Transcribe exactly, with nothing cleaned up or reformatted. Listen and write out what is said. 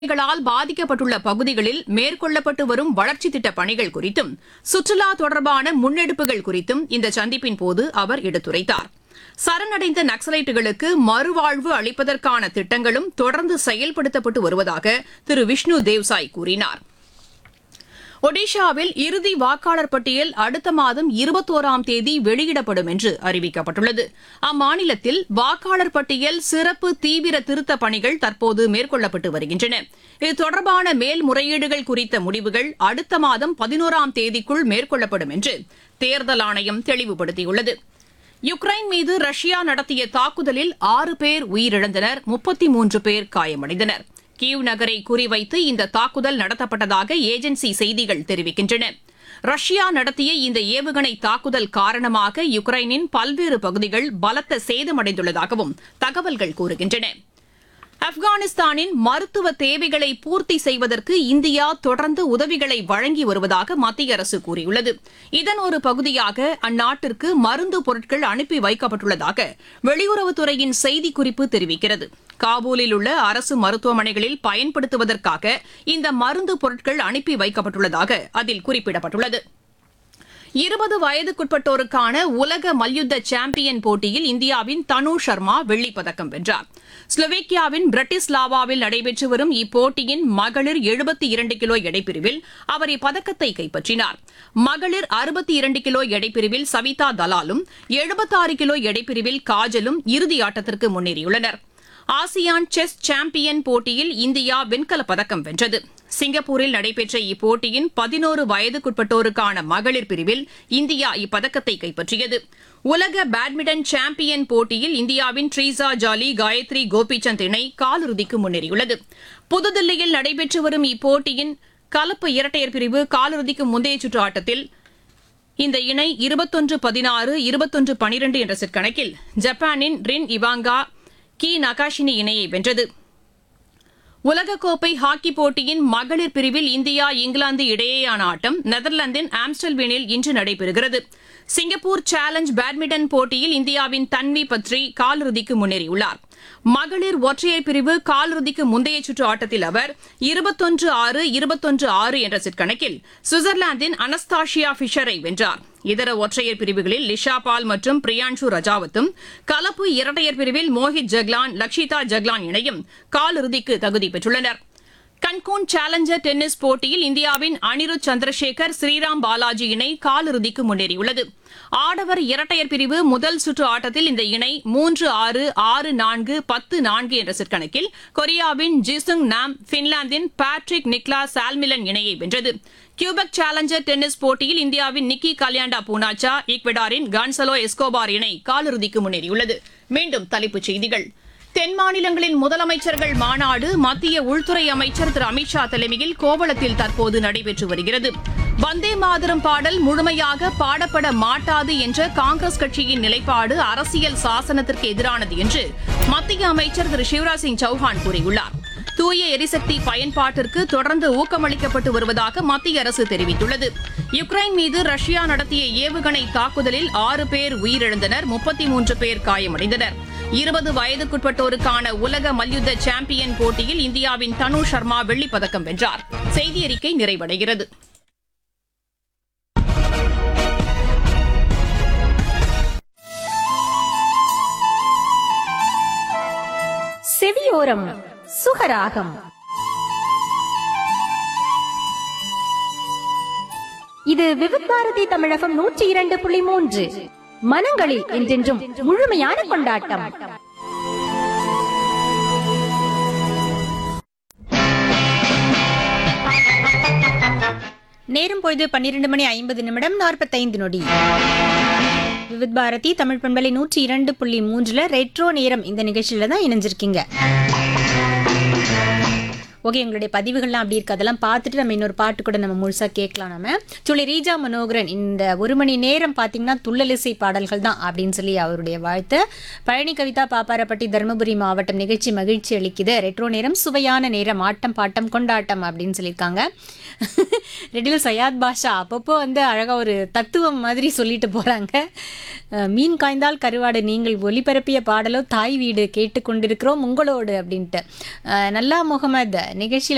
ால் பாதிக்கப்பட்டுள்ள பகுதிகளில் மேற்கொள்ளப்பட்டு வரும் வளர்ச்சித் திட்டப் பணிகள் குறித்தும் சுற்றுலா தொடர்பான முன்னெடுப்புகள் குறித்தும் இந்த சந்திப்பின் போது அவர் எடுத்துரைத்தார். சரணடைந்த நக்சலைட்டுகளுக்கு மறுவாழ்வு அளிப்பதற்கான திட்டங்களும் தொடர்ந்து செயல்படுத்தப்பட்டு வருவதாக திரு விஷ்ணு தேவ்சாய் கூறினார். ஒடிஷாவில் இறுதி வாக்காளர் பட்டியல் அடுத்த மாதம் இருபத்தோராம் தேதி வெளியிடப்படும் என்று அறிவிக்கப்பட்டுள்ளது. அம்மாநிலத்தில் வாக்காளர் பட்டியல் சிறப்பு தீவிர திருத்தப் பணிகள் தற்போது மேற்கொள்ளப்பட்டு வருகின்றன. இது தொடர்பான மேல்முறையீடுகள் குறித்த முடிவுகள் அடுத்த மாதம் பதினோராம் தேதிக்குள் மேற்கொள்ளப்படும் என்று தேர்தல் ஆணையம் தெளிவுபடுத்தியுள்ளது. யுக்ரைன் மீது ரஷ்யா நடத்திய தாக்குதலில் ஆறு பேர் உயிரிழந்தனர், முப்பத்தி மூன்று பேர் காயமடைந்தனர். கீவ் நகரை குறிவைத்து இந்த தாக்குதல் நடத்தப்பட்டதாக ஏஜென்சி செய்திகள் தெரிவிக்கின்றன. ரஷ்யா நடத்திய இந்த ஏவுகணை தாக்குதல் காரணமாக யுக்ரைனின் பல்வேறு பகுதிகள் பலத்த சேதமடைந்துள்ளதாகவும் தகவல்கள் கூறுகின்றன. ஆப்கானிஸ்தானின் மருத்துவ தேவைகளை பூர்த்தி செய்வதற்கு இந்தியா தொடர்ந்து உதவிகளை வழங்கி வருவதாக மத்திய அரசு கூறியுள்ளது. இதன் ஒரு பகுதியாக அந்நாட்டிற்கு மருந்து பொருட்கள் அனுப்பி வைக்கப்பட்டுள்ளதாக வெளியுறவுத்துறையின் செய்திக்குறிப்பு தெரிவிக்கிறது. காபூலில் உள்ள அரசு மருத்துவமனைகளில் பயன்படுத்துவதற்காக இந்த மருந்து பொருட்கள் அனுப்பி வைக்கப்பட்டுள்ளதாக அதில் குறிப்பிடப்பட்டுள்ளது. இருபது வயதுக்குட்பட்டோருக்கான உலக மல்யுத்த சாம்பியன் போட்டியில் இந்தியாவின் தனு சர்மா வெள்ளிப்பதக்கம் வென்றார். ஸ்லோவேக்கியாவின் பிரட்டிஸ்லாவாவில் நடைபெற்று வரும் இப்போட்டியின் மகளிர் எழுபத்தி இரண்டு கிலோ எடைப்பிரிவில் அவர் இப்பதக்கத்தை கைப்பற்றினார். மகளிர் அறுபத்தி இரண்டு கிலோ எடைப்பிரிவில் சவிதா தலாலும் எழுபத்தாறு கிலோ எடைப்பிரிவில் காஜலும் இறுதி ஆட்டத்திற்கு முன்னேறியுள்ளனர். ஆசியான் செஸ் சாம்பியன் போட்டியில் இந்தியா வெண்கலப் பதக்கம் வென்றது. சிங்கப்பூரில் நடைபெற்ற இப்போட்டியின் பதினோரு வயதுக்குட்பட்டோருக்கான மகளிர் பிரிவில் இந்தியா இப்பதக்கத்தை கைப்பற்றியது. உலக பேட்மிண்டன் சாம்பியன் போட்டியில் இந்தியாவின் ட்ரீசா ஜாலி, காயத்ரி கோபிசந்த் இணை காலிறுதிக்கு முன்னேறியுள்ளது. புதுதில்லியில் நடைபெற்று வரும் இப்போட்டியின் கலப்பு இரட்டையர் பிரிவு காலிறுதிக்கு முந்தைய சுற்று ஆட்டத்தில் இந்த இணை இருபத்தொன்று பதினாறு இருபத்தொன்று பனிரெண்டு என்ற செட் கணக்கில் ஜப்பானின் ரின் இவாங்கா கி நகாஷினி இணையை வென்றது. உலகக்கோப்பை ஹாக்கி போட்டியின் மகளிர் பிரிவில் இந்தியா இங்கிலாந்து இடையேயான ஆட்டம் நெதர்லாந்தின் ஆம்ஸ்டல்வீனில் இன்று நடைபெறுகிறது. சிங்கப்பூர் சேலஞ்ச் பேட்மிண்டன் போட்டியில் இந்தியாவின் தன்வி பத்ரி காலிறுதிக்கு முன்னேறியுள்ளார். மகளிர் ஒற்றையர் பிரிவு காலிறுதிக்கு முந்தைய சுற்று ஆட்டத்தில் அவர் இருபத்தொன்று ஆறு இருபத்தொன்று ஆறு என்ற செட் கணக்கில் சுவிட்சர்லாந்தின் அனஸ்தாஷியா பிஷரை வென்றார். இதர ஒற்றையர் பிரிவுகளில் லிஷா பால் மற்றும் பிரியான்ஷு ரஜாவத்தும், கலப்பு இரட்டையர் பிரிவில் மோஹித் ஜக்லான் லக்ஷிதா ஜக்லான் இணையும் காலிறுதிக்கு தகுதி பெற்றுள்ளனர். கன்கூன் சேலஞ்சர் டென்னிஸ் போட்டியில் இந்தியாவின் அனிருத் சந்திரசேகர் ஸ்ரீராம் பாலாஜி இணை காலிறுதிக்கு முன்னேறியுள்ளது. ஆடவர் இரட்டையர் பிரிவு முதல் சுற்று ஆட்டத்தில் இந்த இணை மூன்று ஆறு ஆறு நான்கு பத்து நான்கு என்ற செட் கணக்கில் கொரியாவின் ஜிசுங் நாம் பின்லாந்தின் பேட்ரிக் நிக்லாஸ் சால்மிலன் இணையை வென்றது. கியூபெக் சேலஞ்சர் டென்னிஸ் போட்டியில் இந்தியாவின் நிக்கி கல்யாண்டா பூனாச்சா ஈக்வெடாரின் கான்சலோ எஸ்கோபார் இணை காலிறுதிக்கு முன்னேறியுள்ளது. மீண்டும் தலைப்புச் செய்திகள். தென் மாநிலங்களின் முதலமைச்சர்கள் மாநாடு மத்திய உள்துறை அமைச்சர் திரு அமித்ஷா தலைமையில் கோவளத்தில் தற்போது நடைபெற்று வருகிறது. வந்தே மாதரம் பாடல் முழுமையாக பாடப்பட மாட்டாது என்ற காங்கிரஸ் கட்சியின் நிலைப்பாடு அரசியல் சாசனத்திற்கு எதிரானது என்று மத்திய அமைச்சர் திரு சிவராஜ் சிங் சௌஹான் கூறியுள்ளார். தூய எரிசக்தி பயன்பாட்டிற்கு தொடர்ந்து ஊக்கமளிக்கப்பட்டு வருவதாக மத்திய அரசு தெரிவித்துள்ளது. யுக்ரைன் மீது ரஷ்யா நடத்திய ஏவுகணை தாக்குதலில் ஆறு பேர் உயிரிழந்தனர், முப்பத்தி மூன்று பேர் காயமடைந்தனர். இருபது வயதுக்குட்பட்டோருக்கான உலக மல்யுத்த சாம்பியன் போட்டியில் இந்தியாவின் தனு சர்மா வெள்ளிப்பதக்கம் வென்றார். செய்தி அறிக்கை நிறைவடைகிறது. செவியோரம் சுகராகம். இது விவித் பாரதி தமிழகம் நூற்றி இரண்டு புள்ளி மூன்று. மனங்களில் என்றென்றும் முழுமையான கொண்டாட்டம். நேரம் பொழுது பன்னிரண்டு மணி ஐம்பது நிமிடம் நாற்பத்தைந்து நொடி. விவித் பாரதி தமிழ் பண்பலை நூற்றி இரண்டு புள்ளி மூன்றுல ரெட்ரோ நேரம் இந்த நிகழ்ச்சியில தான் இணைஞ்சிருக்கீங்க. ஓகே, எங்களுடைய பதிவுகள்லாம் அப்படி இருக்கு, அதெல்லாம் பார்த்துட்டு நம்ம இன்னொரு பாட்டு கூட நம்ம முழுசாக கேட்கலாம். நம்ம சொல்லி ரீஜா மனோகரன் இந்த ஒரு மணி நேரம் பார்த்தீங்கன்னா துள்ளலிசை பாடல்கள் தான் அப்படின்னு சொல்லி அவருடைய வாழ்த்து. பழனி கவிதா பாப்பாரப்பட்டி தருமபுரி மாவட்டம் நிகழ்ச்சி மகிழ்ச்சி அளிக்குது. ரெட்ரோ நேரம் சுவையான நேரம், ஆட்டம் பாட்டம் கொண்டாட்டம் அப்படின்னு சொல்லியிருக்காங்க. ரெடியில் சயாத் பாஷா அப்பப்போ வந்து அழகாக ஒரு தத்துவம் மாதிரி சொல்லிட்டு போகிறாங்க. மீன் காய்ந்தால் கருவாடு நீங்கள் ஒலிபரப்பிய பாடலோ தாய் வீடு கேட்டுக்கொண்டிருக்கிறோம் உங்களோடு அப்படின்ட்டு. நல்லா முகமது நிகழ்ச்சியில்